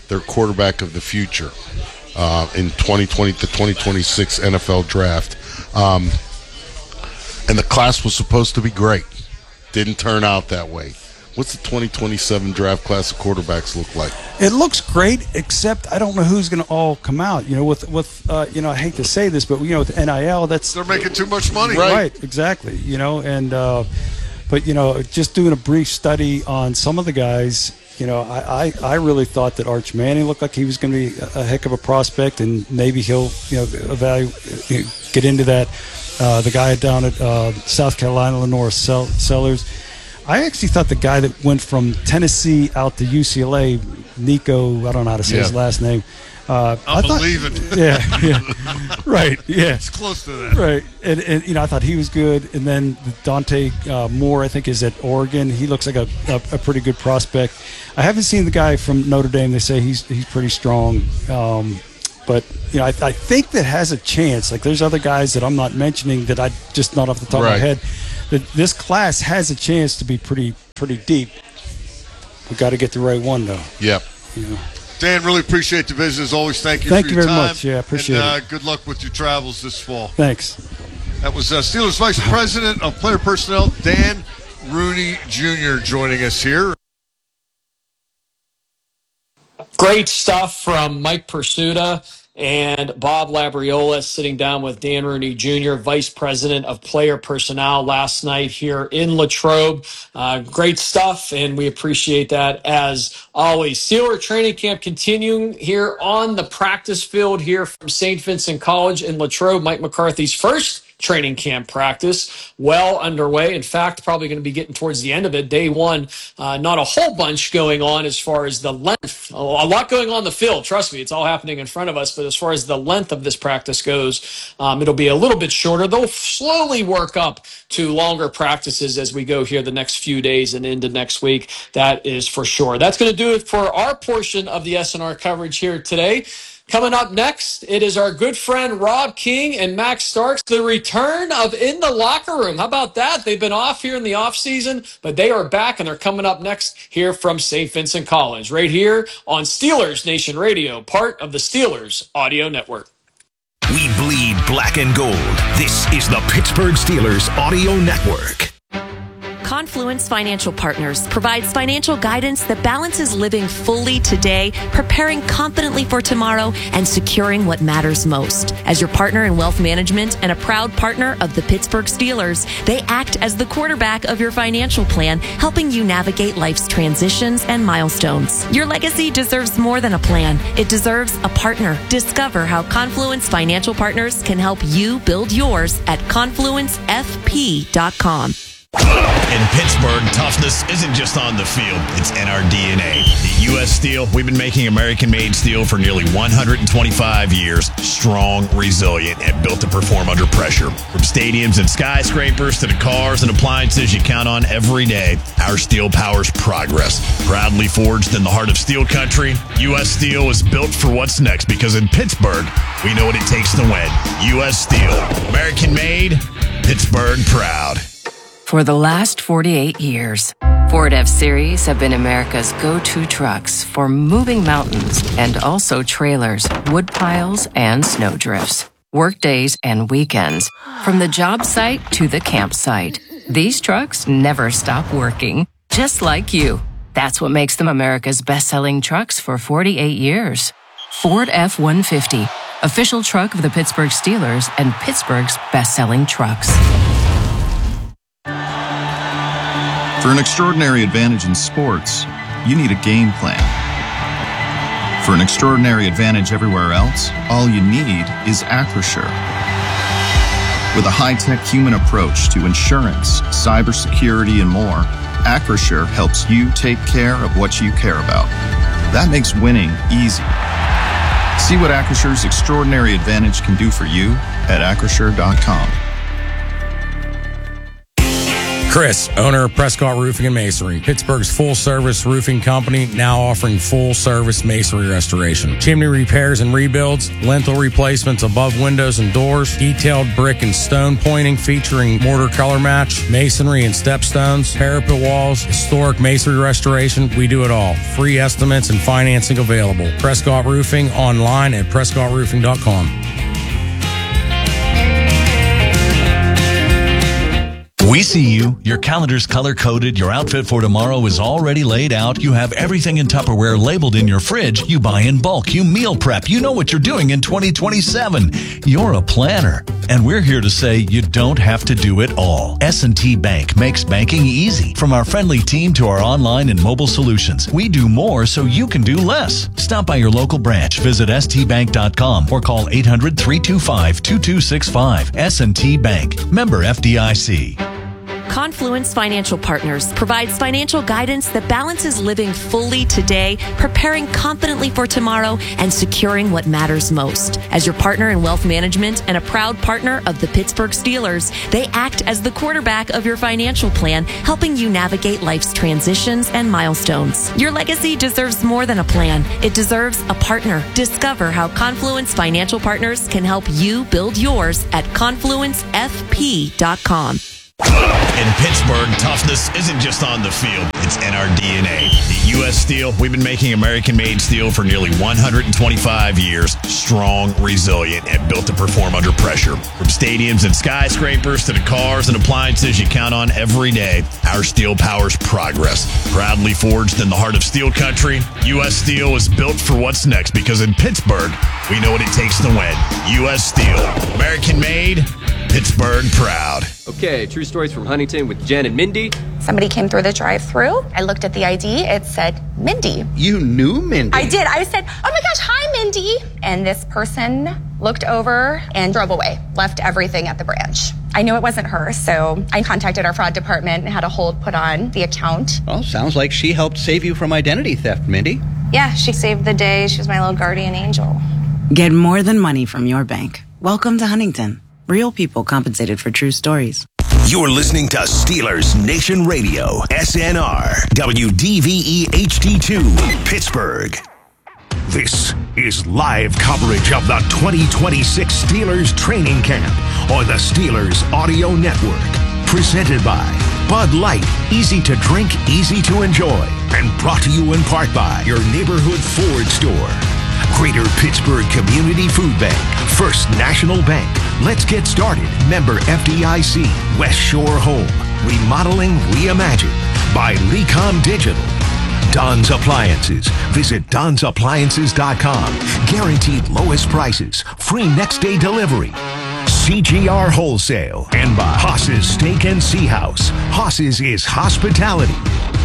their quarterback of the future uh, in twenty twenty, the twenty twenty-six N F L draft. Um, and the class was supposed to be great. Didn't turn out that way. What's the twenty twenty-seven draft class of quarterbacks look like? It looks great, except I don't know who's going to all come out. You know, with with uh, you know, I hate to say this, but you know, with N I L, that's they're making too much money, right? right exactly. You know, and uh, but you know, just doing a brief study on some of the guys. You know, I, I, I really thought that Arch Manning looked like he was going to be a, a heck of a prospect, and maybe he'll you know evaluate, you know, get into that. Uh, the guy down at uh, South Carolina, Lenore Sellers. I actually thought the guy that went from Tennessee out to U C L A, Nico, I don't know how to say yeah. his last name. Uh, I'm I thought, believing. Yeah, yeah, right, yeah. It's close to that. Right, and, and you know, I thought he was good. And then Dante uh, Moore, I think, is at Oregon. He looks like a, a, a pretty good prospect. I haven't seen the guy from Notre Dame. They say he's he's pretty strong. Um, But, you know, I, I think that has a chance. Like, there's other guys that I'm not mentioning that I just not off the top right. of my head. That this class has a chance to be pretty pretty deep. We got to get the right one, though. Yep. You know. Dan, really appreciate the visit as always. Thank you Thank for you your very time. much. Yeah, I appreciate and, uh, it. Good luck with your travels this fall. Thanks. That was uh, Steelers Vice President of Player Personnel, Dan Rooney Junior joining us here. Great stuff from Mike Pursuta and Bob Labriola sitting down with Dan Rooney Junior, Vice President of Player Personnel, last night here in Latrobe. Uh, great stuff, and we appreciate that as always. Steeler training camp continuing here on the practice field here from Saint Vincent College in Latrobe. Mike McCarthy's first training camp practice well underway. In fact, probably going to be getting towards the end of it. Day one, uh, not a whole bunch going on as far as the length. A lot going on in the field. Trust me, it's all happening in front of us. But as far as the length of this practice goes, um, it'll be a little bit shorter. They'll slowly work up to longer practices as we go here the next few days and into next week. That is for sure. That's going to do it for our portion of the S N R coverage here today. Coming up next, it is our good friend Rob King and Max Starks, the return of In the Locker Room. How about that? They've been off here in the offseason, but they are back, and they're coming up next here from Saint Vincent College, right here on Steelers Nation Radio, part of the Steelers Audio Network. We bleed black and gold. This is the Pittsburgh Steelers Audio Network. Confluence Financial Partners provides financial guidance that balances living fully today, preparing confidently for tomorrow, and securing what matters most. As your partner in wealth management and a proud partner of the Pittsburgh Steelers, they act as the quarterback of your financial plan, helping you navigate life's transitions and milestones. Your legacy deserves more than a plan. It deserves a partner. Discover how Confluence Financial Partners can help you build yours at confluence f p dot com. In Pittsburgh, toughness isn't just on the field, it's in our D N A. At U S Steel, we've been making American-made steel for nearly one hundred twenty-five years. Strong, resilient, and built to perform under pressure. From stadiums and skyscrapers to the cars and appliances you count on every day, our steel powers progress. Proudly forged in the heart of steel country, U S Steel is built for what's next, because in Pittsburgh, we know what it takes to win. U S Steel. American-made, Pittsburgh proud. For the last forty-eight years, Ford F-Series have been America's go-to trucks for moving mountains and also trailers, wood piles, and snow drifts. Workdays and weekends, from the job site to the campsite. These trucks never stop working, just like you. That's what makes them America's best-selling trucks for forty-eight years. Ford F one fifty, official truck of the Pittsburgh Steelers and Pittsburgh's best-selling trucks. For an extraordinary advantage in sports, you need a game plan. For an extraordinary advantage everywhere else, all you need is Acrisure. With a high-tech human approach to insurance, cybersecurity, and more, Acrisure helps you take care of what you care about. That makes winning easy. See what Acrisure's extraordinary advantage can do for you at acrisure dot com. Chris, owner of Prescott Roofing and Masonry, Pittsburgh's full-service roofing company, now offering full-service masonry restoration. Chimney repairs and rebuilds, lintel replacements above windows and doors, detailed brick and stone pointing featuring mortar color match, masonry and stepstones, parapet walls, historic masonry restoration. We do it all. Free estimates and financing available. Prescott Roofing online at prescott roofing dot com. We see you. Your calendar's color-coded. Your outfit for tomorrow is already laid out. You have everything in Tupperware labeled in your fridge. You buy in bulk. You meal prep. You know what you're doing in twenty twenty-seven. You're a planner. And we're here to say you don't have to do it all. S and T Bank makes banking easy. From our friendly team to our online and mobile solutions, we do more so you can do less. Stop by your local branch. Visit s t bank dot com or call eight hundred, three two five, two two six five. S and T Bank. Member F D I C. Confluence Financial Partners provides financial guidance that balances living fully today, preparing confidently for tomorrow, and securing what matters most. As your partner in wealth management and a proud partner of the Pittsburgh Steelers, they act as the quarterback of your financial plan, helping you navigate life's transitions and milestones. Your legacy deserves more than a plan. It deserves a partner. Discover how Confluence Financial Partners can help you build yours at confluence f p dot com. In Pittsburgh, toughness isn't just on the field, it's in our D N A. The U S Steel, we've been making American-made steel for nearly one hundred twenty-five years. Strong, resilient, and built to perform under pressure. From stadiums and skyscrapers to the cars and appliances you count on every day, our steel powers progress. Proudly forged in the heart of steel country, U S Steel is built for what's next because in Pittsburgh, we know what it takes to win. U S Steel, American-made, Pittsburgh proud. Okay, true stories from Huntington with Jen and Mindy. Somebody came through the drive-thru. I looked at the I D. It said Mindy. You knew Mindy? I did. I said, oh my gosh, hi, Mindy. And this person looked over and drove away, left everything at the branch. I knew it wasn't her, so I contacted our fraud department and had a hold put on the account. Well, sounds like she helped save you from identity theft, Mindy. Yeah, she saved the day. She was my little guardian angel. Get more than money from your bank. Welcome to Huntington. Real people compensated for true stories. You're listening to Steelers Nation Radio, S N R, W D V E H D two, Pittsburgh. This is live coverage of the twenty twenty-six Steelers training camp on the Steelers Audio Network. Presented by Bud Light, easy to drink, easy to enjoy. And brought to you in part by your neighborhood Ford store. Greater Pittsburgh Community Food Bank, First National Bank. Let's get started. Member F D I C, West Shore Home. Remodeling Reimagined by Lecom Digital. Don's Appliances. Visit dons appliances dot com. Guaranteed lowest prices. Free next day delivery. C G R Wholesale. And by Haas's Steak and Sea House. Haas's is hospitality.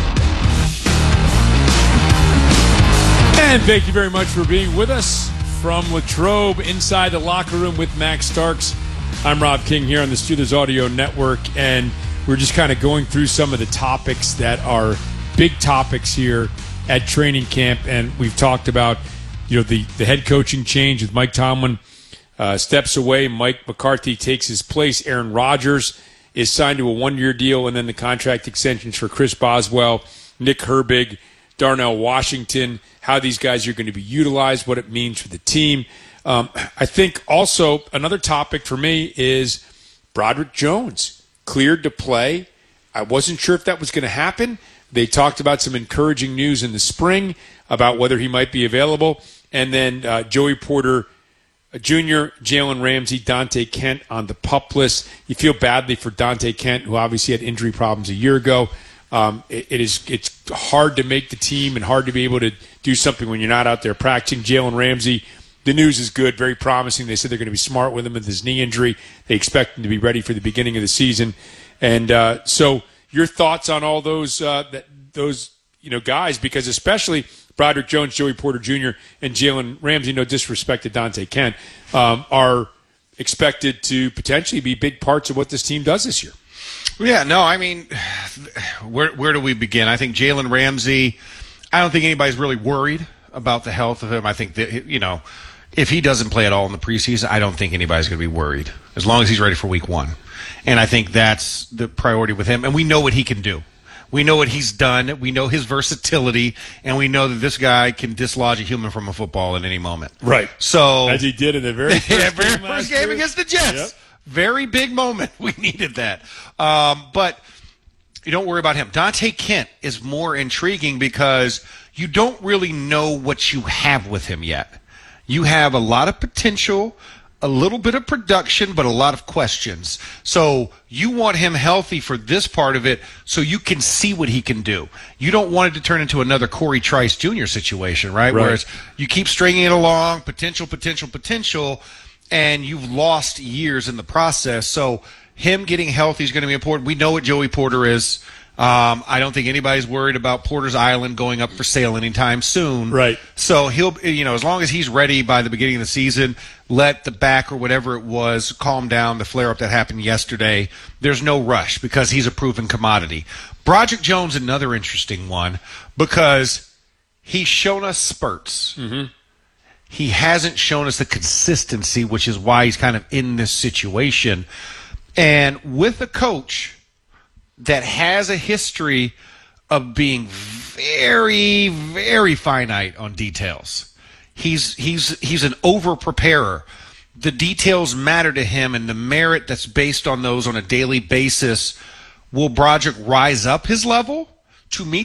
And thank you very much for being with us from Latrobe inside the locker room with Max Starks. I'm Rob King here on the Steelers Audio Network, and we're just kind of going through some of the topics that are big topics here at training camp. And we've talked about, you know, the, the head coaching change with Mike Tomlin uh, steps away. Mike McCarthy takes his place. Aaron Rodgers is signed to a one-year deal, and then the contract extensions for Chris Boswell, Nick Herbig, Darnell Washington, how these guys are going to be utilized, what it means for the team. Um, I think also another topic for me is Broderick Jones cleared to play. I wasn't sure if that was going to happen. They talked about some encouraging news in the spring about whether he might be available. And then uh, Joey Porter Junior, Jalen Ramsey, Dante Kent on the PUP list. You feel badly for Dante Kent, who obviously had injury problems a year ago. Um, it, it is it's hard to make the team and hard to be able to do something when you're not out there practicing. Jalen Ramsey, the news is good, very promising. They said they're going to be smart with him with his knee injury. They expect him to be ready for the beginning of the season. And uh, so your thoughts on all those uh, that, those you know guys, because especially Broderick Jones, Joey Porter Junior, and Jalen Ramsey, no disrespect to Dante Kent, um, are expected to potentially be big parts of what this team does this year. Yeah, no, I mean, where where do we begin? I think Jalen Ramsey, I don't think anybody's really worried about the health of him. I think that, you know, if he doesn't play at all in the preseason, I don't think anybody's going to be worried as long as he's ready for week one. And I think that's the priority with him. And we know what he can do. We know what he's done. We know his versatility, and we know that this guy can dislodge a human from a football at any moment. Right. So as he did in the very first yeah, very game, first game against the Jets. Yep. Very big moment. We needed that. Um, but you don't worry about him. Dante Kent is more intriguing because you don't really know what you have with him yet. You have a lot of potential, a little bit of production, but a lot of questions. So you want him healthy for this part of it so you can see what he can do. You don't want it to turn into another Corey Trice Junior situation, right? Right. Whereas you keep stringing it along, potential, potential, potential, and you've lost years in the process. So him getting healthy is going to be important. We know what Joey Porter is. Um, I don't think anybody's worried about Porter's Island going up for sale anytime soon. Right. So he'll, you know, as long as he's ready by the beginning of the season, let the back or whatever it was calm down, the flare-up that happened yesterday. There's no rush because he's a proven commodity. Broderick Jones, another interesting one because he's shown us spurts. Mm-hmm. He hasn't shown us the consistency, which is why he's kind of in this situation. And with a coach that has a history of being very, very finite on details. He's he's he's an over-preparer. The details matter to him, and the merit that's based on those on a daily basis. Will Broderick rise up his level to meet